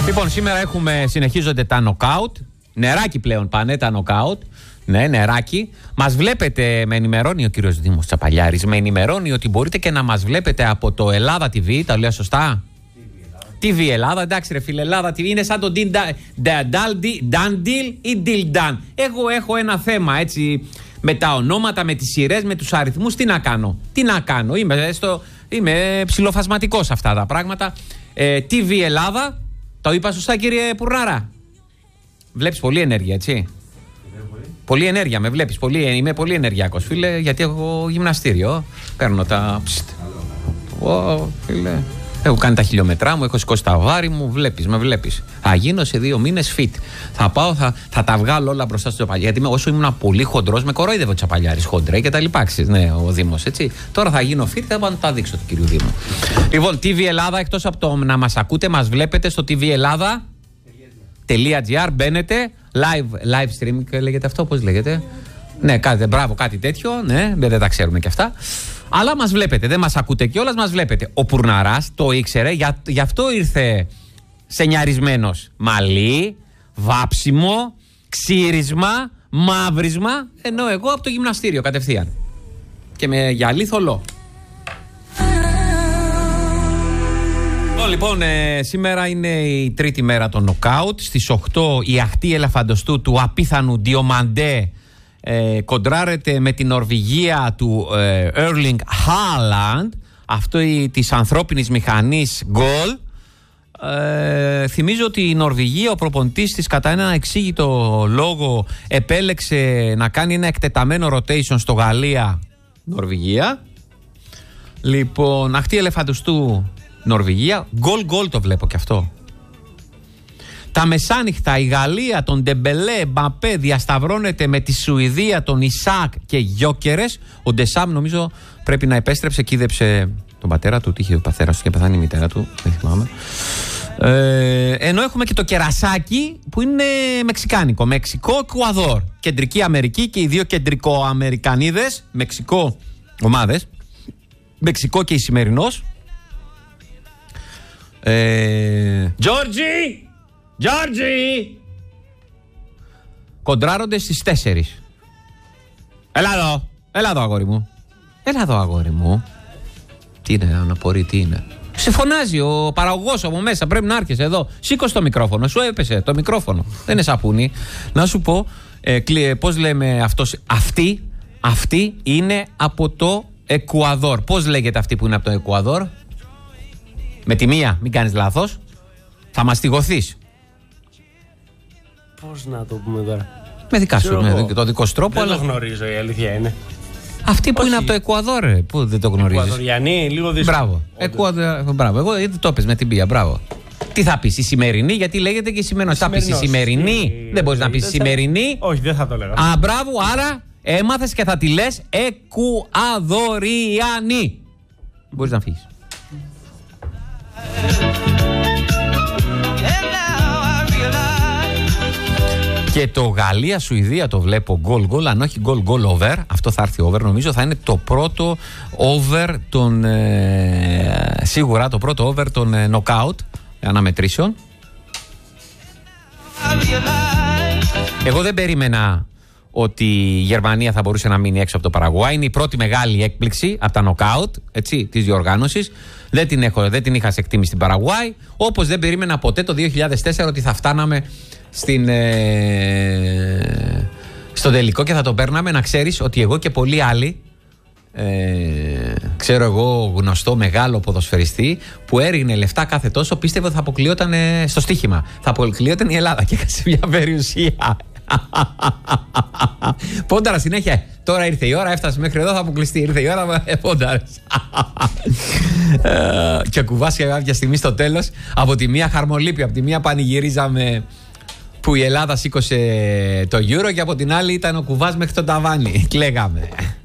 Λοιπόν, σήμερα συνεχίζονται τα νοκάουτ. Νεράκι πλέον πάνε τα νοκάουτ. Ναι, νεράκι. Μας βλέπετε, με ενημερώνει ο κύριος Δήμος Τσαπαλιάρης, με ενημερώνει ότι μπορείτε και να μας βλέπετε από το Ελλάδα TV. Τα λέω σωστά? TV Ελλάδα, εντάξει ρε φίλε, Ελλάδα TV είναι σαν το Dandil ή Dildan. Εγώ έχω ένα θέμα έτσι με τα ονόματα, με τις σειρές, με τους αριθμούς. Τι να κάνω, είμαι ψιλοφασματικός σε αυτά τα πράγματα. TV Ελλάδα, το είπα σωστά κύριε Πουρνάρα? Βλέπεις πολύ ενέργεια, έτσι? Πολύ ενέργεια, με βλέπεις, είμαι πολύ ενεργειακός φίλε, γιατί έχω γυμναστήριο. Παίρνω τα... φίλε... Έχω κάνει τα χιλιόμετρά μου, έχω σηκώσει τα βάρη μου, με βλέπεις. Θα γίνω σε 2 μήνες fit. Θα πάω, θα τα βγάλω όλα μπροστά στο Τσαπαλιάρη. Γιατί όσο ήμουν πολύ χοντρός, με κορόιδευε ο Τσαπαλιάρης χοντρέ και τα λοιπά. Ναι, ο Δήμος, έτσι. Τώρα θα γίνω fit, θα πάω να τα δείξω του κυρίου Δήμου. Λοιπόν, TV Ελλάδα, εκτός από το να μας ακούτε, μας βλέπετε στο tvEllada.gr. Μπαίνετε, live streaming λέγεται αυτό, πώς λέγεται? Ναι, κάτι τέτοιο, ναι, δεν τα ξέρουμε κι αυτά. Αλλά μας βλέπετε, δεν μας ακούτε κιόλας, μας βλέπετε. Ο Πουρναράς το ήξερε, γι' αυτό ήρθε σενιαρισμένος. Μαλλί, βάψιμο, ξύρισμα, μαύρισμα, ενώ εγώ από το γυμναστήριο κατευθείαν. Και με γυαλί θολό. Λοιπόν, σήμερα είναι η τρίτη μέρα των νοκάουτ. Στις 8 η αχτή ελεφαντοστού του απίθανου Διομαντέ κοντράρεται με την Νορβηγία του Erling Haaland, αυτό της ανθρώπινης μηχανής γκολ. Θυμίζω ότι η Νορβηγία, ο προπονητής της κατά έναν εξήγητο λόγο επέλεξε να κάνει ένα εκτεταμένο rotation στο Γαλλία-Νορβηγία. Λοιπόν, αχτή ελεφαντοστού Νορβηγία, γκολ το βλέπω κι αυτό. Τα μεσάνυχτα η Γαλλία των Ντεμπελέ, Μπαπέ διασταυρώνεται με τη Σουηδία των Ισάκ και Γιόκερες. Ο Ντεσάμ νομίζω πρέπει να επέστρεψε, κοίδεψε τον πατέρα του, τύχε ο πατέρας του και πεθάνει η μητέρα του, δεν θυμάμαι. Ενώ έχουμε και το κερασάκι που είναι μεξικάνικο, Μεξικό, Εκουαδόρ, Κεντρική Αμερική και οι δύο κεντρικοαμερικανίδες, Μεξικό ομάδες, Μεξικό και η σημερινός. Τζόρτζι! Κοντράρονται στις 4. Έλα εδώ αγόρι μου. Τι είναι, αναπορεί, τι είναι? Σε φωνάζει ο παραγωγός από μέσα, πρέπει να έρχεσαι εδώ. Σήκω το μικρόφωνο, σου έπεσε το μικρόφωνο. Δεν είναι σαπούνι. Να σου πω, πώς λέμε αυτός? Αυτή είναι από το Εκουαδόρ. Πώς λέγεται αυτή που είναι από το Εκουαδόρ? Με τη μία, μην κάνεις λάθος, θα μαστιγωθείς. Πώς να το πούμε τώρα? Με δικά σου, με το δικό σου τρόπο. Δεν το γνωρίζω, η αλήθεια είναι. Αυτή που είναι από το Εκουαδόρ, που δεν το γνωρίζεις? Εκουαδοριανή, λίγο δύσκολο. Μπράβο. Εγώ γιατί το έπες με την πία, μπράβο. Τι θα πεις, η σημερινή? Γιατί λέγεται και η σημερινός. Θα πεις η σημερινή? Δεν μπορείς να πεις η σημερινή. Όχι, δεν θα το λέγα. Α, μπράβο, άρα έμαθες και θα τη λες Εκουαδοριανή. Μπορείς να φύγεις. Και το Γαλλία-Σουηδία το βλέπω γκολ, αν όχι γκολ over. Αυτό θα έρθει over, νομίζω θα είναι το πρώτο over των σίγουρα το πρώτο over των knockout αναμετρήσεων. Εγώ δεν περίμενα ότι η Γερμανία θα μπορούσε να μείνει έξω από το Παραγουάι. Είναι η πρώτη μεγάλη έκπληξη από τα νοκάουτ της διοργάνωσης. Δεν την είχα σε εκτίμηση στην Παραγουάι. Όπως δεν περίμενα ποτέ το 2004 ότι θα φτάναμε στο τελικό και θα το παίρναμε. Να ξέρεις ότι εγώ και πολλοί άλλοι, ξέρω εγώ γνωστό μεγάλο ποδοσφαιριστή που έριγνε λεφτά κάθε τόσο, πίστευε ότι θα αποκλειόταν στο στοίχημα. Θα αποκλειόταν η Ελλάδα και έχασε μια περιουσία. Πόνταρα συνέχεια. Τώρα ήρθε η ώρα, έφτασε μέχρι εδώ, θα αποκλειστεί. Ήρθε η ώρα, πόνταρες. Και κουβάσια κάποια στιγμή στο τέλος. Από τη μία χαρμολύπη, από τη μία πανηγυρίζαμε που η Ελλάδα σήκωσε το Euro και από την άλλη ήταν ο κουβάς μέχρι το ταβάνι. Κλαίγαμε.